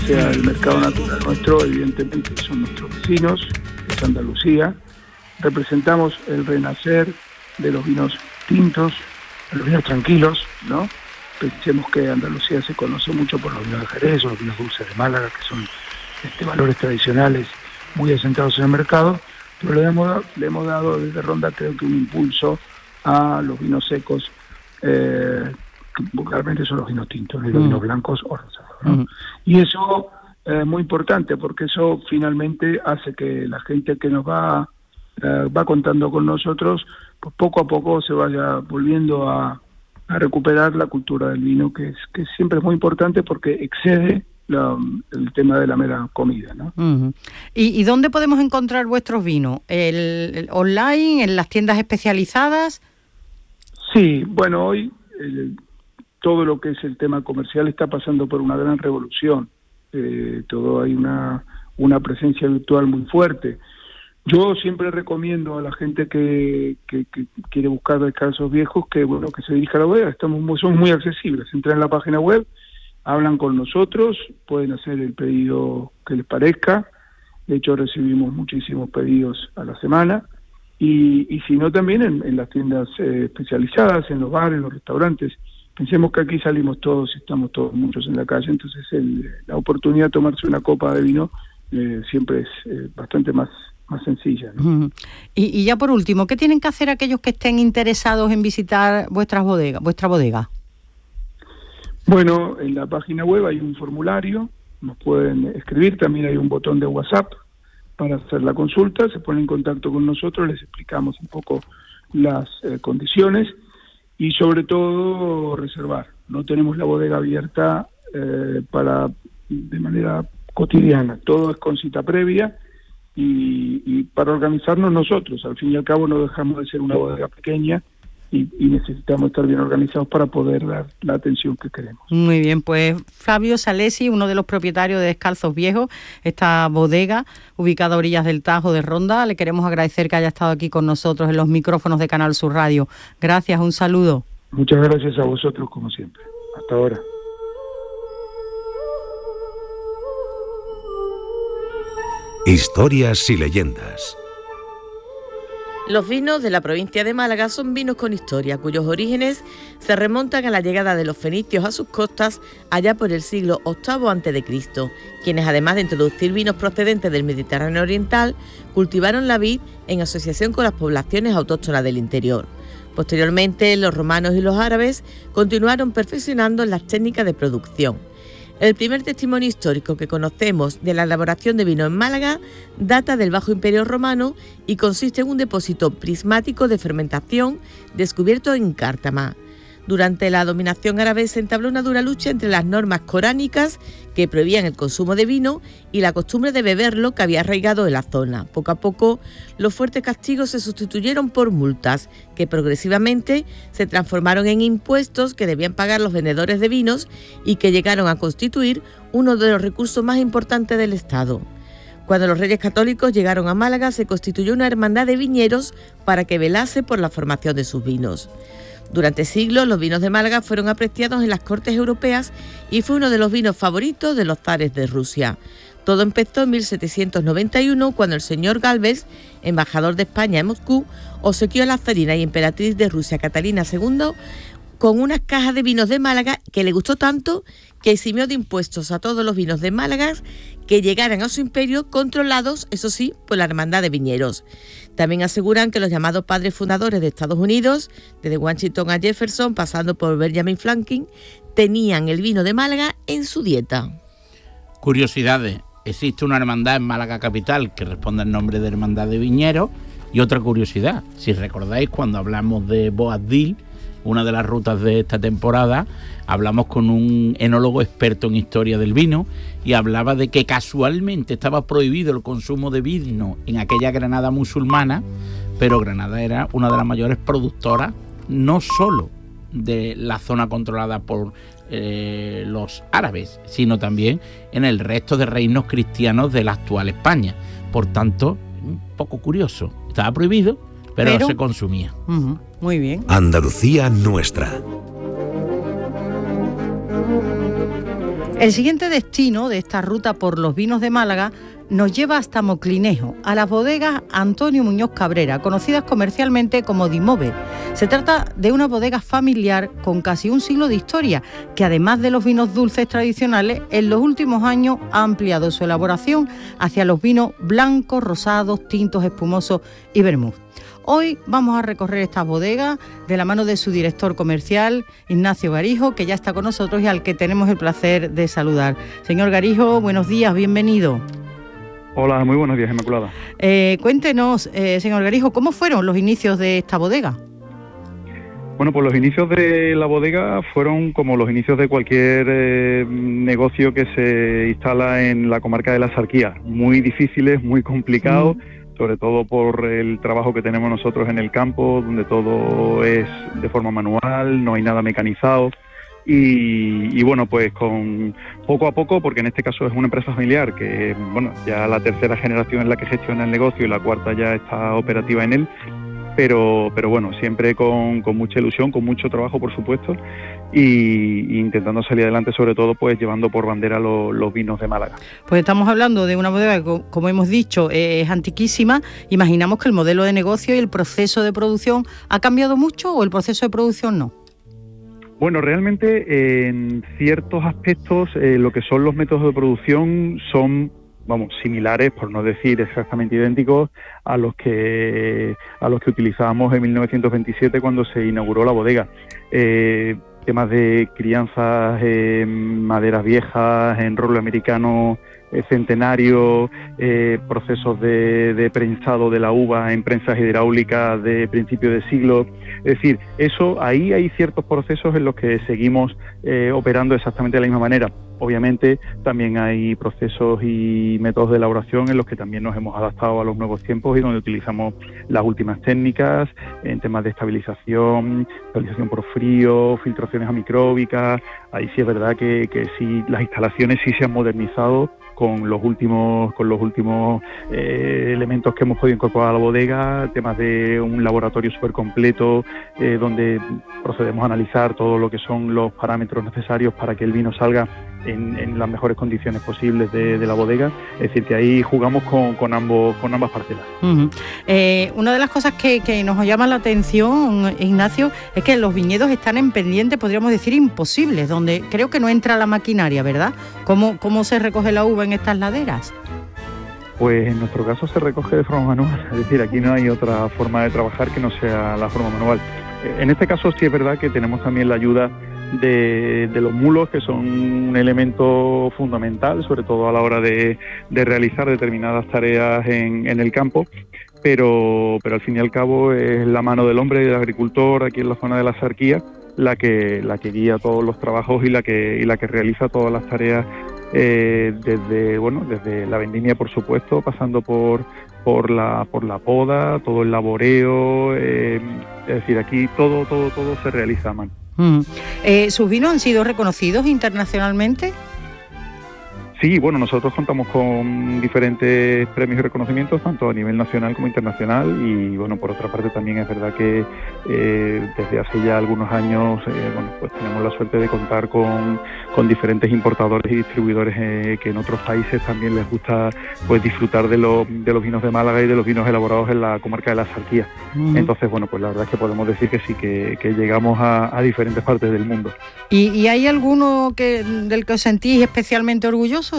O sea, el mercado natural nuestro, evidentemente, son nuestros vecinos, es Andalucía. Representamos el renacer de los vinos tintos, de los vinos tranquilos, ¿no? Pensemos que Andalucía se conoce mucho por los vinos de Jerez, o los vinos dulces de Málaga, que son valores tradicionales muy asentados en el mercado, pero le hemos dado desde Ronda, creo que un impulso a los vinos secos, que vulgarmente son los vinos tintos, los vinos blancos o rosados, ¿no? Y eso es muy importante, porque eso finalmente hace que la gente que nos va contando con nosotros, pues poco a poco se vaya volviendo a recuperar la cultura del vino, que siempre es muy importante porque excede el tema de la mera comida, ¿no? ¿Y dónde podemos encontrar vuestros vinos? ¿El online, en las tiendas especializadas? Sí, bueno, hoy todo lo que es el tema comercial está pasando por una gran revolución. Todo hay una presencia virtual muy fuerte. Yo siempre recomiendo a la gente que quiere buscar descalzos viejos que se dirija a la web. Somos muy accesibles. Entran en la página web, hablan con nosotros, pueden hacer el pedido que les parezca. De hecho, recibimos muchísimos pedidos a la semana. Y si no, también en las tiendas especializadas, en los bares, en los restaurantes. Pensemos que aquí salimos todos y estamos todos muchos en la calle, entonces la oportunidad de tomarse una copa de vino siempre es bastante más sencilla, ¿no? Y ya por último, ¿qué tienen que hacer aquellos que estén interesados en visitar vuestra bodega? Bueno, en la página web hay un formulario, nos pueden escribir, también hay un botón de WhatsApp para hacer la consulta, se ponen en contacto con nosotros, les explicamos un poco las condiciones y sobre todo reservar. No tenemos la bodega abierta de manera cotidiana, todo es con cita previa y para organizarnos nosotros. Al fin y al cabo no dejamos de ser una bodega pequeña y necesitamos estar bien organizados para poder dar la atención que queremos. Muy bien, pues Flavio Salesi, uno de los propietarios de Descalzos Viejos, esta bodega ubicada a orillas del Tajo de Ronda, le queremos agradecer que haya estado aquí con nosotros en los micrófonos de Canal Sur Radio. Gracias, un saludo. Muchas gracias a vosotros como siempre. Hasta ahora. Historias y leyendas. Los vinos de la provincia de Málaga son vinos con historia, cuyos orígenes se remontan a la llegada de los fenicios a sus costas allá por el siglo VIII a.C., quienes además de introducir vinos procedentes del Mediterráneo oriental, cultivaron la vid en asociación con las poblaciones autóctonas del interior. Posteriormente, los romanos y los árabes continuaron perfeccionando las técnicas de producción. El primer testimonio histórico que conocemos de la elaboración de vino en Málaga data del Bajo Imperio Romano y consiste en un depósito prismático de fermentación descubierto en Cártama. Durante la dominación árabe se entabló una dura lucha entre las normas coránicas que prohibían el consumo de vino y la costumbre de beberlo que había arraigado en la zona. Poco a poco, los fuertes castigos se sustituyeron por multas, que progresivamente se transformaron en impuestos que debían pagar los vendedores de vinos y que llegaron a constituir uno de los recursos más importantes del Estado. Cuando los Reyes Católicos llegaron a Málaga, se constituyó una hermandad de viñeros para que velase por la formación de sus vinos. Durante siglos, los vinos de Málaga fueron apreciados en las cortes europeas y fue uno de los vinos favoritos de los zares de Rusia. Todo empezó en 1791, cuando el señor Gálvez, embajador de España en Moscú, obsequió a la zarina y emperatriz de Rusia, Catalina II, con unas cajas de vinos de Málaga que le gustó tanto que eximió de impuestos a todos los vinos de Málaga que llegaran a su imperio, controlados, eso sí, por la Hermandad de Viñeros. También aseguran que los llamados padres fundadores de Estados Unidos, desde Washington a Jefferson, pasando por Benjamin Franklin, tenían el vino de Málaga en su dieta. Curiosidades. Existe una hermandad en Málaga capital que responde al nombre de Hermandad de Viñeros. Y otra curiosidad, si recordáis cuando hablamos de Boabdil, una de las rutas de esta temporada, hablamos con un enólogo experto en historia del vino y hablaba de que casualmente estaba prohibido el consumo de vino en aquella Granada musulmana, pero Granada era una de las mayores productoras, no solo de la zona controlada por los árabes, sino también en el resto de reinos cristianos de la actual España. Por tanto, un poco curioso, estaba prohibido, pero se consumía. Muy bien. Andalucía nuestra. El siguiente destino de esta ruta por los vinos de Málaga nos lleva hasta Moclinejo, a las bodegas Antonio Muñoz Cabrera, conocidas comercialmente como Dimove. Se trata de una bodega familiar con casi un siglo de historia, que además de los vinos dulces tradicionales, en los últimos años ha ampliado su elaboración hacia los vinos blancos, rosados, tintos, espumosos y vermut. Hoy vamos a recorrer estas bodegas de la mano de su director comercial, Ignacio Garijo, que ya está con nosotros y al que tenemos el placer de saludar. Señor Garijo, buenos días, bienvenido. Hola, muy buenos días, Inmaculada. Cuéntenos, señor Garijo, ¿cómo fueron los inicios de esta bodega? Bueno, pues los inicios de la bodega fueron como los inicios de cualquier negocio que se instala en la comarca de la Axarquía. Muy difíciles, muy complicados, sobre todo por el trabajo que tenemos nosotros en el campo, donde todo es de forma manual, no hay nada mecanizado. Y bueno, pues con poco a poco, porque en este caso es una empresa familiar que, bueno, ya la tercera generación es la que gestiona el negocio y la cuarta ya está operativa en él, pero bueno, siempre con mucha ilusión, con mucho trabajo, por supuesto, y intentando salir adelante, sobre todo pues llevando por bandera los vinos de Málaga. Pues estamos hablando de una bodega que, como hemos dicho, es antiquísima. Imaginamos que el modelo de negocio y el proceso de producción ha cambiado mucho, ¿o el proceso de producción no? Bueno, realmente en ciertos aspectos lo que son los métodos de producción son, similares, por no decir exactamente idénticos, a los que utilizábamos en 1927 cuando se inauguró la bodega. Temas de crianzas en maderas viejas, en roble americano centenario, procesos de prensado de la uva en prensas hidráulicas de principio de siglo. Es decir, ahí hay ciertos procesos en los que seguimos operando exactamente de la misma manera. Obviamente también hay procesos y métodos de elaboración en los que también nos hemos adaptado a los nuevos tiempos y donde utilizamos las últimas técnicas en temas de estabilización por frío, filtraciones amicróbicas. Ahí sí es verdad que sí, las instalaciones sí se han modernizado con los últimos elementos que hemos podido incorporar a la bodega, temas de un laboratorio súper completo, donde procedemos a analizar todo lo que son los parámetros necesarios para que el vino salga en las mejores condiciones posibles de la bodega. Es decir, que ahí jugamos con ambas parcelas. Uh-huh. Una de las cosas que nos llama la atención, Ignacio, es que los viñedos están en pendientes, podríamos decir, imposibles, donde creo que no entra la maquinaria, ¿verdad? ¿Cómo se recoge la uva en estas laderas? Pues en nuestro caso se recoge de forma manual, es decir, aquí no hay otra forma de trabajar que no sea la forma manual. En este caso sí es verdad que tenemos también la ayuda de los mulos, que son un elemento fundamental, sobre todo a la hora de realizar determinadas tareas en el campo, pero al fin y al cabo es la mano del hombre, del agricultor aquí en la zona de la Axarquía, la que guía todos los trabajos y la que realiza todas las tareas, desde la vendimia, por supuesto, pasando por la poda, todo el laboreo, es decir, aquí todo se realiza a mano. ¿Sus vinos han sido reconocidos internacionalmente? Sí, bueno, nosotros contamos con diferentes premios y reconocimientos, tanto a nivel nacional como internacional, y bueno, por otra parte también es verdad que desde hace ya algunos años, pues tenemos la suerte de contar con diferentes importadores y distribuidores que en otros países también les gusta pues disfrutar de los vinos de Málaga y de los vinos elaborados en la comarca de la Axarquía. Entonces, bueno, pues la verdad es que podemos decir que sí, que llegamos a diferentes partes del mundo. ¿Y hay alguno del que os sentís especialmente orgullosos?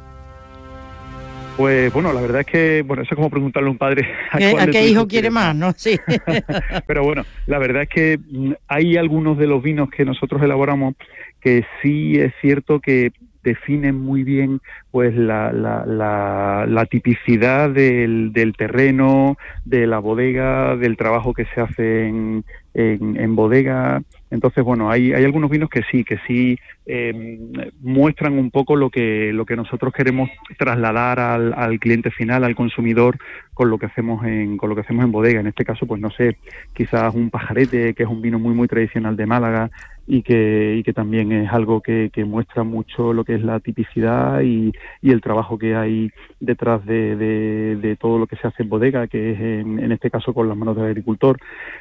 Pues bueno, la verdad es que, eso es como preguntarle a un padre ¿A qué hijo quiere más, no? Sí. Pero bueno, la verdad es que hay algunos de los vinos que nosotros elaboramos que sí es cierto que definen muy bien pues la tipicidad del terreno, de la bodega, del trabajo que se hace en bodega. Entonces, bueno, hay algunos vinos que sí muestran un poco lo que nosotros queremos trasladar al cliente final, al consumidor, con lo que hacemos en bodega. En este caso, pues no sé, quizás un Pajarete, que es un vino muy muy tradicional de Málaga, y que también es algo que muestra mucho lo que es la tipicidad y el trabajo que hay detrás de todo lo que se hace en bodega, que es en este caso con las manos del agricultor,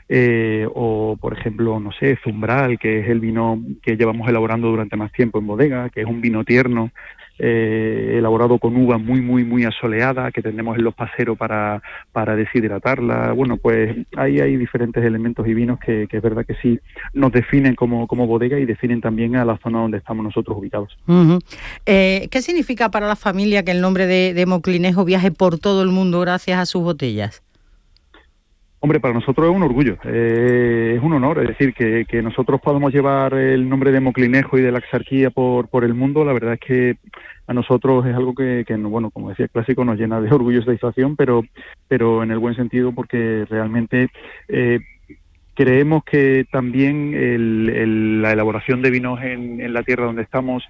o por ejemplo, no sé, Zumbral, que es el vino que llevamos elaborando durante más tiempo en bodega, que es un vino tierno, elaborado con uva muy asoleada, que tenemos en los paseros para deshidratarla. Bueno, pues ahí hay diferentes elementos y vinos que es verdad que sí nos definen como bodega y definen también a la zona donde estamos nosotros ubicados. Uh-huh. ¿Qué significa para la familia que el nombre de Moclinejo viaje por todo el mundo gracias a sus botellas? Hombre, para nosotros es un orgullo, es un honor, es decir, que nosotros podamos llevar el nombre de Moclinejo y de la Exarquía por el mundo. La verdad es que a nosotros es algo que bueno, como decía el clásico, nos llena de orgullo y satisfacción, pero en el buen sentido, porque realmente creemos que también la elaboración de vinos en la tierra donde estamos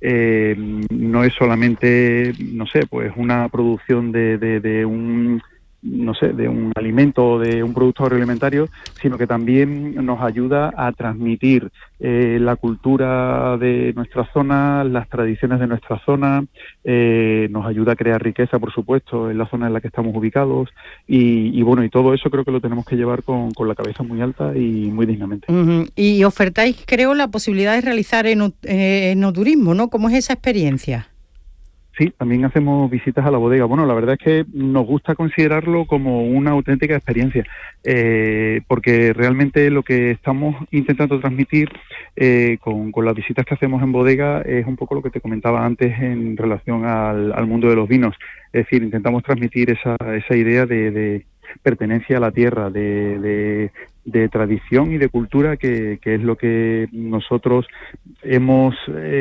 no es solamente, no sé, pues una producción de un alimento o de un producto agroalimentario, sino que también nos ayuda a transmitir la cultura de nuestra zona, las tradiciones de nuestra zona, nos ayuda a crear riqueza, por supuesto, en la zona en la que estamos ubicados, y bueno, y todo eso creo que lo tenemos que llevar con la cabeza muy alta y muy dignamente. Uh-huh. Y ofertáis, creo, la posibilidad de realizar enoturismo, ¿no? ¿Cómo es esa experiencia? Sí, también hacemos visitas a la bodega. Bueno, la verdad es que nos gusta considerarlo como una auténtica experiencia, porque realmente lo que estamos intentando transmitir con las visitas que hacemos en bodega es un poco lo que te comentaba antes en relación al mundo de los vinos. Es decir, intentamos transmitir esa idea de pertenencia a la tierra, de tradición y de cultura, que es lo que nosotros hemos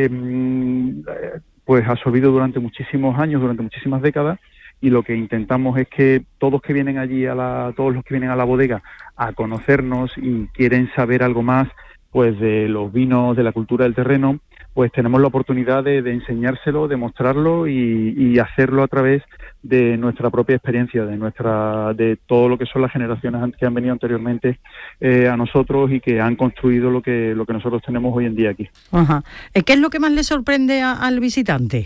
pues absorbido durante muchísimos años, durante muchísimas décadas, y lo que intentamos es que todos los que vienen a la bodega a conocernos y quieren saber algo más pues de los vinos, de la cultura del terreno, pues tenemos la oportunidad de enseñárselo, de mostrarlo y hacerlo a través de nuestra propia experiencia, de todo lo que son las generaciones que han venido anteriormente a nosotros y que han construido lo que nosotros tenemos hoy en día aquí. Ajá. ¿Qué es lo que más le sorprende al visitante?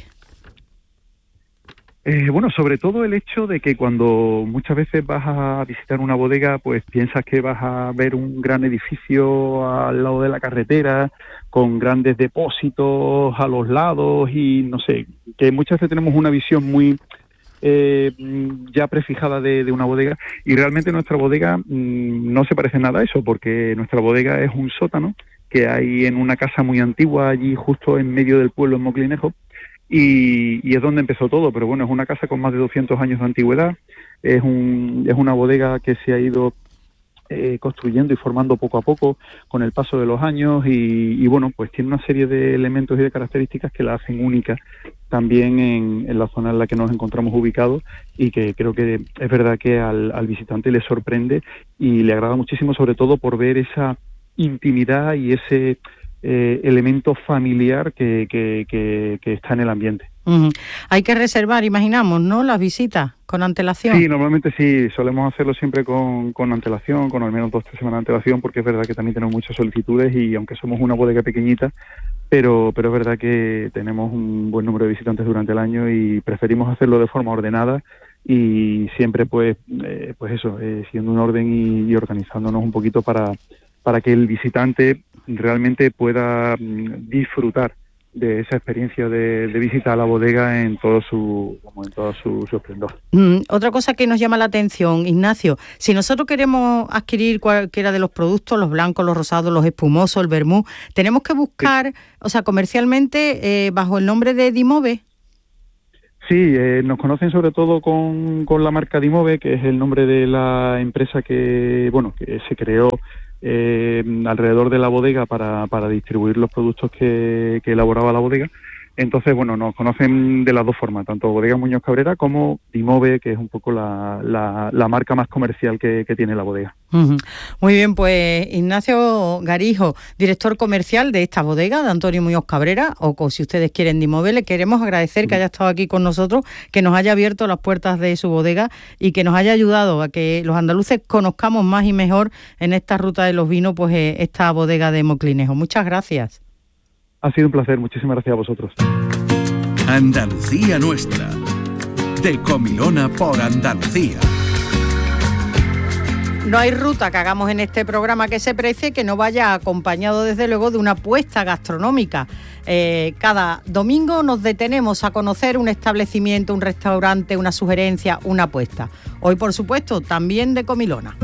Bueno, sobre todo el hecho de que cuando muchas veces vas a visitar una bodega, pues piensas que vas a ver un gran edificio al lado de la carretera, con grandes depósitos a los lados y no sé, que muchas veces tenemos una visión muy ya prefijada de una bodega, y realmente nuestra bodega no se parece nada a eso, porque nuestra bodega es un sótano que hay en una casa muy antigua allí justo en medio del pueblo en Moclinejo. Y es donde empezó todo, pero bueno, es una casa con más de 200 años de antigüedad, es una bodega que se ha ido construyendo y formando poco a poco con el paso de los años y bueno, pues tiene una serie de elementos y de características que la hacen única también en la zona en la que nos encontramos ubicados, y que creo que es verdad que al visitante le sorprende y le agrada muchísimo, sobre todo por ver esa intimidad y ese elemento familiar que está en el ambiente. Uh-huh. Hay que reservar, imaginamos, ¿no?, las visitas con antelación. Sí, normalmente sí, solemos hacerlo siempre con antelación, con al menos 2 o 3 semanas de antelación, porque es verdad que también tenemos muchas solicitudes y aunque somos una bodega pequeñita, pero es verdad que tenemos un buen número de visitantes durante el año y preferimos hacerlo de forma ordenada y siempre pues eso, siguiendo un orden y organizándonos un poquito para que el visitante realmente pueda disfrutar de esa experiencia de visita a la bodega en todo su esplendor. Otra cosa que nos llama la atención, Ignacio, si nosotros queremos adquirir cualquiera de los productos, los blancos, los rosados, los espumosos, el vermú, tenemos que buscar, o sea, comercialmente bajo el nombre de Dimove. Sí, nos conocen sobre todo con la marca Dimove, que es el nombre de la empresa que se creó alrededor de la bodega para distribuir los productos que elaboraba la bodega, Entonces, bueno, nos conocen de las dos formas, tanto Bodega Muñoz Cabrera como Dimove, que es un poco la marca más comercial que tiene la bodega. Uh-huh. Muy bien, pues Ignacio Garijo, director comercial de esta bodega de Antonio Muñoz Cabrera, o si ustedes quieren Dimove, le queremos agradecer que haya estado aquí con nosotros, que nos haya abierto las puertas de su bodega y que nos haya ayudado a que los andaluces conozcamos más y mejor en esta ruta de los vinos, pues esta bodega de Moclinejo. Muchas gracias. Ha sido un placer, muchísimas gracias a vosotros. Andalucía Nuestra, de Comilona por Andalucía. No hay ruta que hagamos en este programa que se precie que no vaya acompañado, desde luego, de una apuesta gastronómica. Cada domingo nos detenemos a conocer un establecimiento, un restaurante, una sugerencia, una apuesta. Hoy, por supuesto, también de Comilona.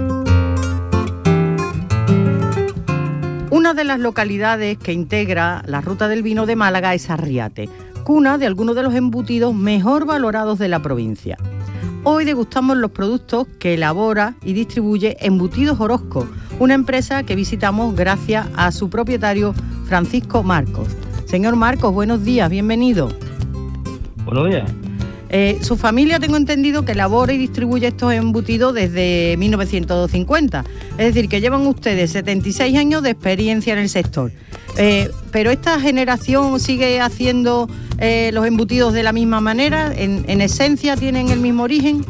Una de las localidades que integra la Ruta del Vino de Málaga es Arriate, cuna de algunos de los embutidos mejor valorados de la provincia. Hoy degustamos los productos que elabora y distribuye Embutidos Orozco, una empresa que visitamos gracias a su propietario Francisco Marcos. Señor Marcos, buenos días, bienvenido. Buenos días. Su familia, tengo entendido, que elabora y distribuye estos embutidos desde 1950. Es decir, que llevan ustedes 76 años de experiencia en el sector. Pero esta generación sigue haciendo los embutidos de la misma manera, en esencia tienen el mismo origen.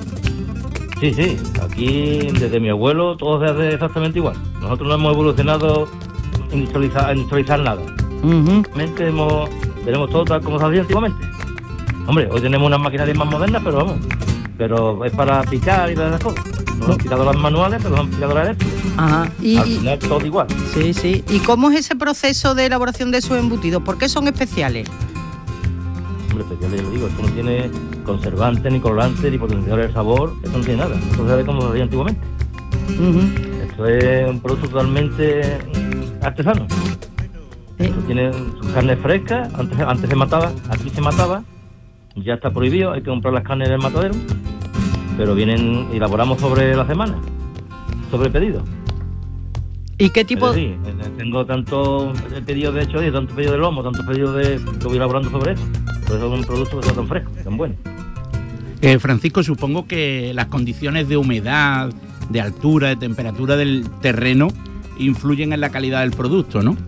Sí, aquí desde mi abuelo todo se hace exactamente igual. Nosotros no hemos evolucionado en industrializar nada. Uh-huh. Tenemos todo tal como se hacía antiguamente. Hombre, hoy tenemos unas maquinarias más modernas, pero es para picar y para esas cosas. No son picadoras manuales, pero son picadoras eléctricas. Ajá. Al final todo igual. Sí. ¿Y cómo es ese proceso de elaboración de sus embutidos? ¿Por qué son especiales? Hombre, especiales, yo le digo, esto no tiene conservante, ni colorante, ni potenciador de sabor, esto no tiene nada. Esto se hace como se hacía antiguamente. Uh-huh. Esto es un producto totalmente artesano. Sí. Esto tiene su carne fresca, antes se mataba, aquí se mataba. Ya está prohibido, hay que comprar las carnes del matadero, pero vienen y elaboramos sobre la semana, sobre pedido. ¿Y qué tipo? Sí, tengo tanto pedido de chorizo, tanto pedido de lomo, tanto pedido de que voy elaborando sobre eso. Por eso es un producto que está tan fresco, tan bueno. Francisco, supongo que las condiciones de humedad, de altura, de temperatura del terreno influyen en la calidad del producto, ¿no?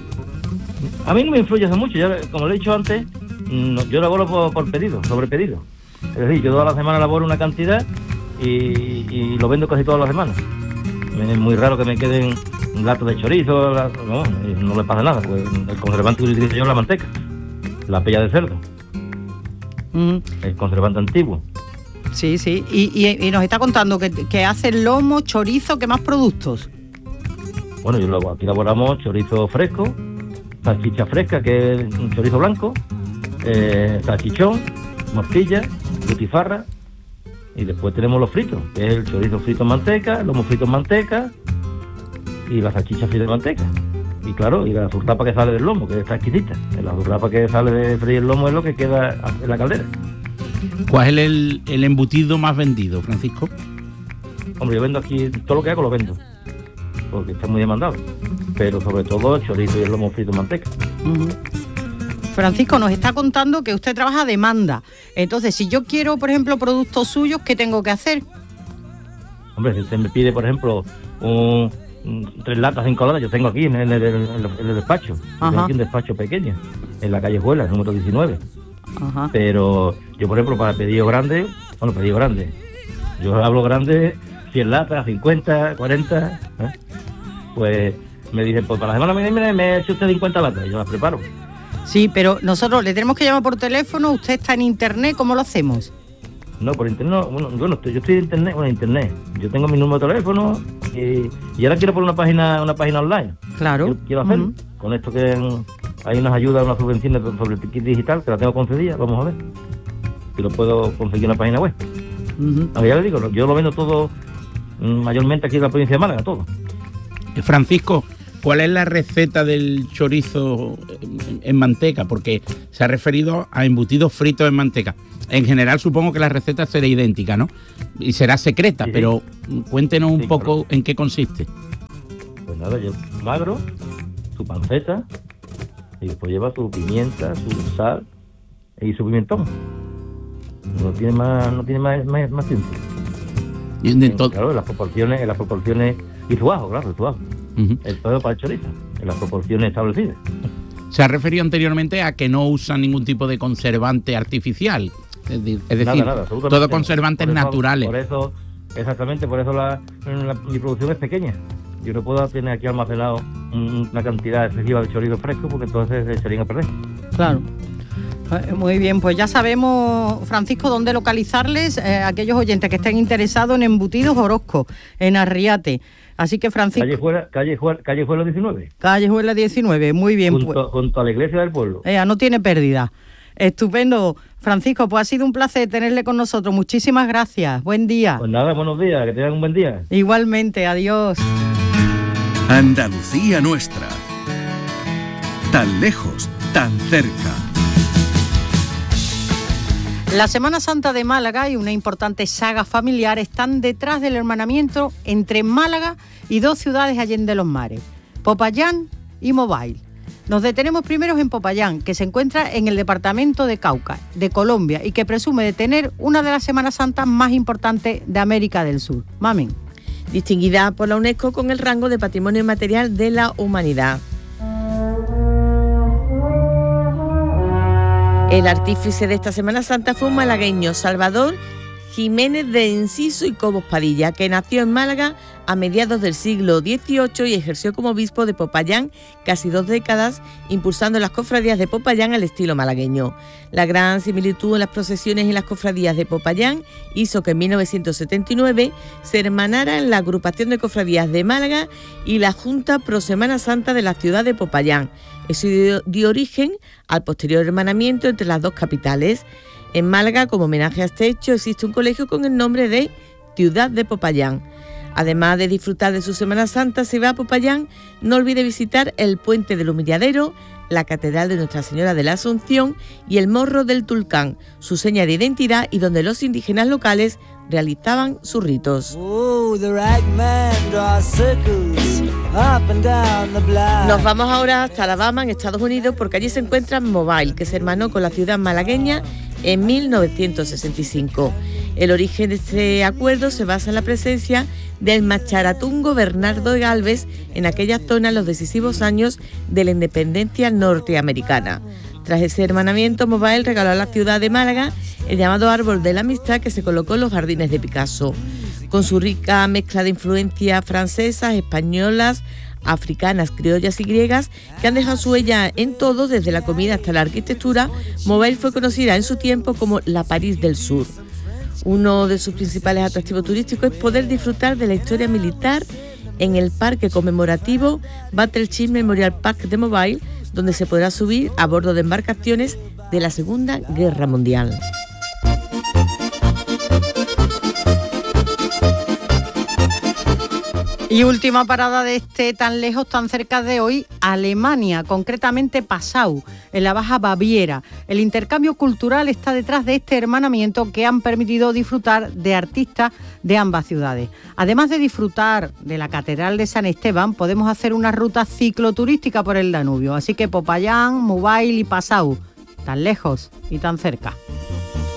A mí no me influye eso mucho, ya, como le he dicho antes. Yo elaboro por pedido, sobre pedido. Es decir, yo toda la semana elaboro una cantidad y lo vendo casi todas las semanas. Es muy raro que me queden latas de chorizo, no le pasa nada, pues el conservante que utilizo yo es la manteca, la pella de cerdo, el conservante antiguo. Sí, y nos está contando que hace lomo, chorizo, ¿qué más productos? Bueno, aquí elaboramos chorizo fresco, salchicha fresca, que es un chorizo blanco, salchichón, morcilla, butifarra, y después tenemos los fritos, que es el chorizo frito en manteca, el lomo frito en manteca y la salchicha frita en manteca. Y claro, y la zurrapa que sale del lomo, que está exquisita. La zurrapa que sale de freír el lomo es lo que queda en la caldera. ¿Cuál es el embutido más vendido, Francisco? Hombre, yo vendo aquí, todo lo que hago lo vendo, porque está muy demandado. Pero sobre todo el chorizo y el lomo frito en manteca. Uh-huh. Francisco, nos está contando que usted trabaja a demanda. Entonces, si yo quiero, por ejemplo, productos suyos, ¿qué tengo que hacer? Hombre, si usted me pide, por ejemplo, 3 latas, 5 latas, yo tengo aquí en el despacho. Tengo aquí un despacho pequeño, en la calle Juela, número 19. Ajá. Pero yo, por ejemplo, para pedido grande, yo hablo grande, 100 latas, 50, 40, pues me dicen, pues para la semana me eche usted 50 latas, y yo las preparo. Sí, pero nosotros le tenemos que llamar por teléfono, usted está en internet, ¿cómo lo hacemos? No, por internet, bueno, yo estoy en internet, yo tengo mi número de teléfono y ahora quiero poner una página online. Claro. Yo quiero hacerlo, con esto que hay unas ayudas, unas subvenciones sobre el kit digital, que la tengo concedida, vamos a ver si lo puedo conseguir una página web. Aunque ya le digo, yo lo vendo todo, mayormente aquí en la provincia de Málaga, todo. Francisco, ¿cuál es la receta del chorizo en manteca? Porque se ha referido a embutidos fritos en manteca. En general supongo que la receta será idéntica, ¿no? Y será secreta, sí. Pero cuéntenos un poco en qué consiste. Pues nada, yo magro, su panceta, Y después lleva su pimienta, su sal y su pimentón. No tiene más ciencia. Claro, en las proporciones y su ajo, claro, su ajo. El todo para el chorizo, en las proporciones establecidas. Se ha referido anteriormente a que no usan ningún tipo de conservante artificial. Es decir, nada, todo conservantes naturales. Por eso, exactamente, por eso mi producción es pequeña. Yo no puedo tener aquí almacenado una cantidad excesiva de chorizo fresco porque entonces se echarían a perder. Claro. Muy bien, pues ya sabemos, Francisco, dónde localizarles aquellos oyentes que estén interesados en embutidos Orozco, en Arriate. Así que, Francisco... Callejuela 19. Callejuela 19, muy bien. Junto a la iglesia del pueblo. No tiene pérdida. Estupendo. Francisco, pues ha sido un placer tenerle con nosotros. Muchísimas gracias. Buen día. Pues nada, buenos días. Que tengan un buen día. Igualmente, adiós. Andalucía nuestra. Tan lejos, tan cerca. La Semana Santa de Málaga y una importante saga familiar están detrás del hermanamiento entre Málaga y dos ciudades allende los mares, Popayán y Mobile. Nos detenemos primero en Popayán, que se encuentra en el departamento de Cauca, de Colombia, y que presume de tener una de las Semanas Santas más importantes de América del Sur. Mamen. Distinguida por la UNESCO con el rango de Patrimonio Inmaterial de la Humanidad. El artífice de esta Semana Santa fue un malagueño, Salvador Jiménez de Enciso y Cobos Padilla, que nació en Málaga a mediados del siglo XVIII y ejerció como obispo de Popayán casi 2 décadas, impulsando las cofradías de Popayán al estilo malagueño. La gran similitud en las procesiones y las cofradías de Popayán hizo que en 1979 se hermanaran la agrupación de cofradías de Málaga y la Junta Pro Semana Santa de la ciudad de Popayán. Eso dio origen al posterior hermanamiento entre las dos capitales. En Málaga, como homenaje a este hecho, existe un colegio con el nombre de Ciudad de Popayán. Además de disfrutar de su Semana Santa, si va a Popayán, no olvide visitar el Puente del Humilladero, la Catedral de Nuestra Señora de la Asunción y el Morro del Tulcán, su seña de identidad y donde los indígenas locales realizaban sus ritos. Nos vamos ahora hasta Alabama, en Estados Unidos, porque allí se encuentra Mobile, que se hermanó con la ciudad malagueña en 1965. El origen de este acuerdo se basa en la presencia del macharatungo Bernardo de Galvez en aquella zona en los decisivos años de la independencia norteamericana. Tras ese hermanamiento, Mobile regaló a la ciudad de Málaga el llamado Árbol de la Amistad, que se colocó en los jardines de Picasso. Con su rica mezcla de influencias francesas, españolas, africanas, criollas y griegas, que han dejado su huella en todo, desde la comida hasta la arquitectura, Mobile fue conocida en su tiempo como la París del Sur. Uno de sus principales atractivos turísticos es poder disfrutar de la historia militar en el parque conmemorativo Battleship Memorial Park de Mobile, donde se podrá subir a bordo de embarcaciones de la Segunda Guerra Mundial. Y última parada de este tan lejos, tan cerca de hoy, Alemania, concretamente Passau, en la Baja Baviera. El intercambio cultural está detrás de este hermanamiento que han permitido disfrutar de artistas de ambas ciudades. Además de disfrutar de la Catedral de San Esteban, podemos hacer una ruta cicloturística por el Danubio. Así que Popayán, Mobile y Passau, tan lejos y tan cerca.